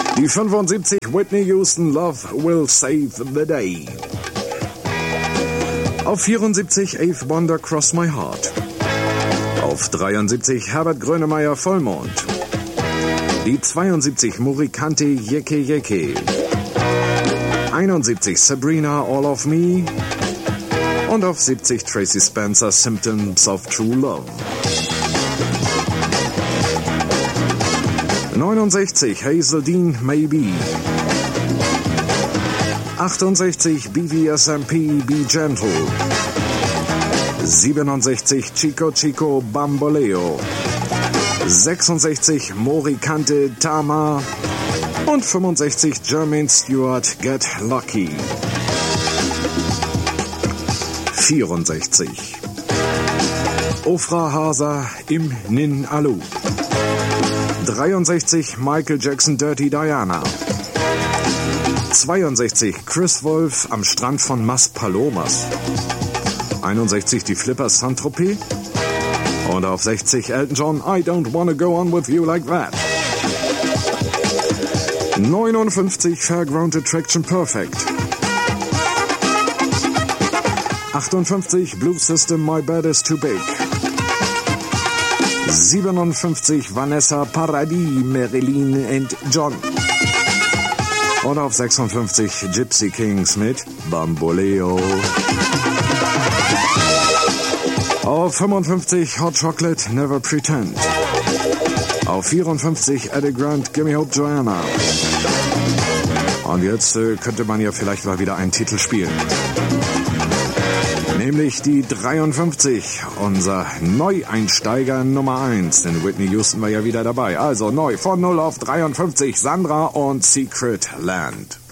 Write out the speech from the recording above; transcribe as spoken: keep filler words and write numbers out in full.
Die fünfundsiebzig, Whitney Houston, Love Will Save the Day. Auf vierundsiebzig, Eighth Wonder, Cross My Heart. Auf dreiundsiebzig, Herbert Grönemeyer, Vollmond. Die zweiundsiebzig, Murikante, Yeke Yeke. einundsiebzig, Sabrina, All of Me. Und auf siebzig, Tracy Spencer, Symptoms of True Love. neunundsechzig, Hazel Dean, Maybe. achtundsechzig, B V S M P, Be Gentle. siebenundsechzig, Chico Chico, Bamboleo. sechsundsechzig, Morikante, Tama. Und fünfundsechzig, Jermaine Stewart, Get Lucky. vierundsechzig, Ofra Hasa, Im Nin Alu. dreiundsechzig, Michael Jackson, Dirty Diana. zweiundsechzig, Chris Wolf, Am Strand von Mas Palomas. einundsechzig, die Flippers, Saint-Tropez. Und auf sechzig, Elton John, I Don't Wanna Go On With You Like That. neunundfünfzig, Fairground Attraction, Perfect. achtundfünfzig, Blue System, My Bed Is Too Big. siebenundfünfzig, Vanessa Paradis, Marilyn and John. Und auf sechsundfünfzig, Gypsy Kings mit Bamboleo. Auf fünfundfünfzig, Hot Chocolate, Never Pretend. Auf vierundfünfzig, Eddie Grant, Gimme Hope Joanna. Und jetzt äh, könnte man ja vielleicht mal wieder einen Titel spielen. Nämlich die dreiundfünfzig, unser Neueinsteiger Nummer eins. Denn Whitney Houston war ja wieder dabei. Also neu von null auf dreiundfünfzig, Sandra und Secret Land.